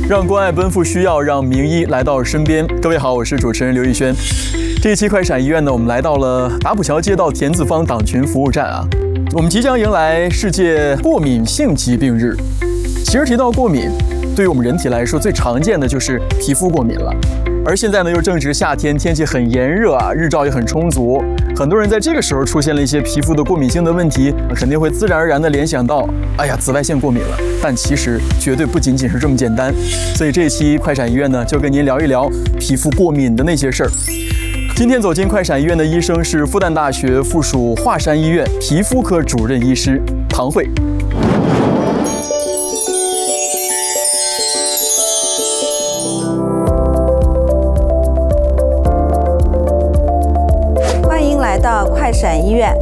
让关爱奔赴需要，让名医来到身边。各位好，我是主持人刘奕轩。这一期快闪医院呢，我们来到了打浦桥街道田字坊党群服务站啊。我们即将迎来世界过敏性疾病日。其实提到过敏，对于我们人体来说，最常见的就是皮肤过敏了。而现在呢，又正值夏天，天气很炎热啊，日照也很充足。很多人在这个时候出现了一些皮肤的过敏性的问题，肯定会自然而然地联想到，哎呀，紫外线过敏了。但其实绝对不仅仅是这么简单。所以这一期快闪医院呢，就跟您聊一聊皮肤过敏的那些事儿。今天走进快闪医院的医生是复旦大学附属华山医院皮肤科主任医师唐慧。 来到快闪医院，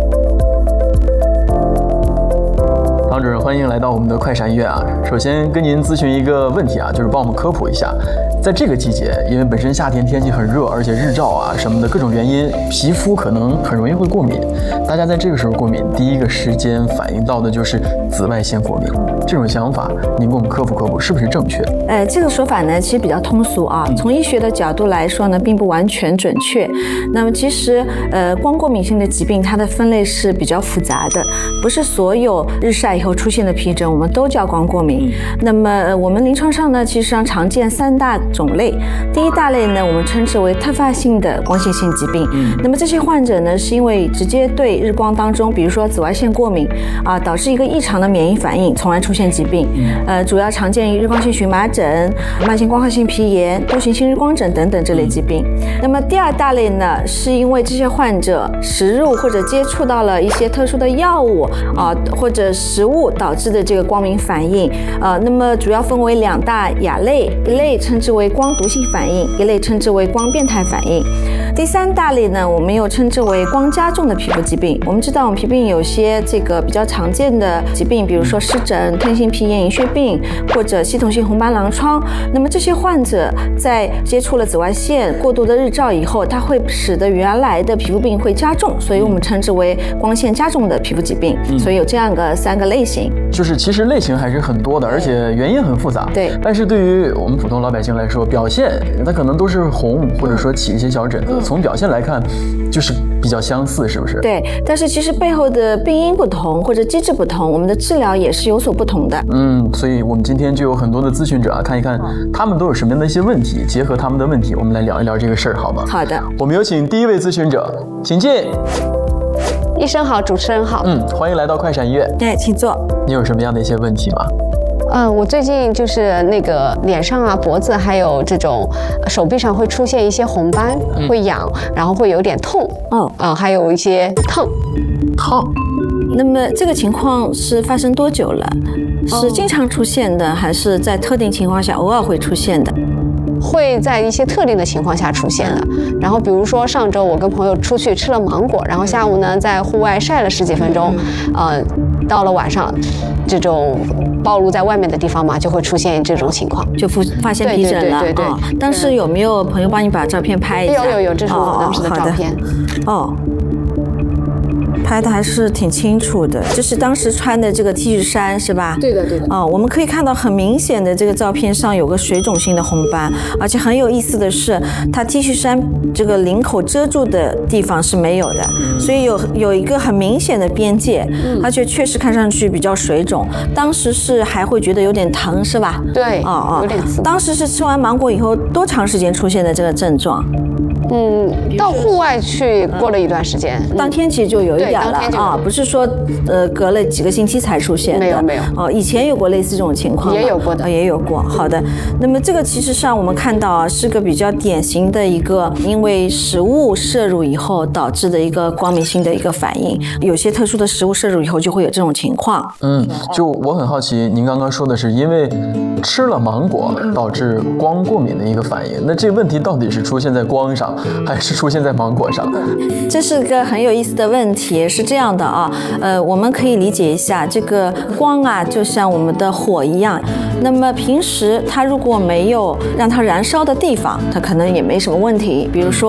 唐主任，欢迎来到我们的快闪医院啊！首先跟您咨询一个问题啊，就是帮我们科普一下，在这个季节，因为本身夏天天气很热，而且日照啊什么的各种原因，皮肤可能很容易会过敏。大家在这个时候过敏，第一个时间反映到的就是紫外线过敏。这种想法，您给我们科普科普，是不是正确？ 这个说法呢，其实比较通俗啊。从医学的角度来说呢，并不完全准确。那么其实，光过敏性的疾病，它的分类是比较复杂的，不是所有日晒以后出现的皮疹，我们都叫光过敏。那么我们临床上呢，其实上常见3大种类。第一大类呢，我们称之为特发性的光线性疾病。那么这些患者呢，是因为直接对日光当中，比如说紫外线过敏啊，导致一个异常的免疫反应，从而出现疾病。主要常见于日光性荨麻疹、慢性光化性皮炎、多型性日光疹等等这类疾病。那么第二大类呢，是因为这些患者食入或者接触到了一些特殊的药物啊，或者食物导致的这个光敏反应。那么主要分为2大亚类，一类称之为光毒性反应，一类称之为光变态反应。第3大类呢，我们又称之为光加重的皮肤疾病。我们知道我们皮病有些这个比较常见的疾病，比如说湿疹、退性皮炎、银屑病或者系统性红斑狼疮。那么这些患者在接触了紫外线、过度的日照以后，它会使得原来的皮肤病会加重，所以我们称之为光线加重的皮肤疾病。所以有这样的3个类型。 就是其实类型还是很多的，而且原因很复杂。 对。 但是对于我们普通老百姓来说，表现它可能都是红，或者说起一些小疹子。从表现来看，就是比较相似，是不是？ 对。但是其实背后的病因不同或者机制不同，我们的治疗也是有所不同的。 所以我们今天就有很多的咨询者啊，看一看他们都有什么样的一些问题，结合他们的问题，我们来聊一聊这个事儿，好吗？ 好的。 我们有请第一位咨询者，请进。 医生好，主持人好。 欢迎来到快闪医院。 请坐。 你有什么样的一些问题吗？ 我最近就是那个脸上啊、脖子还有这种手臂上会出现一些红斑，会痒，然后会有点痛，还有一些烫。 那么这个情况是发生多久了？是经常出现的，还是在特定情况下偶尔会出现的？ 会在一些特定的情况下出现的。然后比如说上周我跟朋友出去吃了芒果，然后下午呢在户外晒了10几分钟，到了晚上，这种暴露在外面的地方嘛，就会出现这种情况， 就发现皮疹了。 对。 当时有没有朋友帮你把照片拍一下？ 有，这是我当时的照片。 拍的还是挺清楚的，就是当时穿的这个 T 恤衫是吧？ 对的。 我们可以看到很明显的这个照片上有个水肿性的红斑，而且很有意思的是，它 T 恤衫这个领口遮住的地方是没有的，所以有一个很明显的边界，而且确实看上去比较水肿。当时是还会觉得有点疼是吧？ 对，有点刺。 当时是吃完芒果以后多长时间出现的这个症状？ 到户外去过了一段时间， 当天其实就有一点了啊，不是说隔了几个星期才出现的。 没有。 以前有过类似这种情况吗？ 也有过的， 也有过。好的，那么这个其实上我们看到啊，是个比较典型的一个因为食物摄入以后导致的一个光敏性的一个反应。有些特殊的食物摄入以后就会有这种情况。 就我很好奇，您刚刚说的是因为吃了芒果导致光过敏的一个反应，那这个问题到底是出现在光上，还是出现在芒果上？ 这是个很有意思的问题。是这样的啊，我们可以理解一下，这个光啊，就像我们的火一样。那么平时它如果没有让它燃烧的地方，它可能也没什么问题。比如说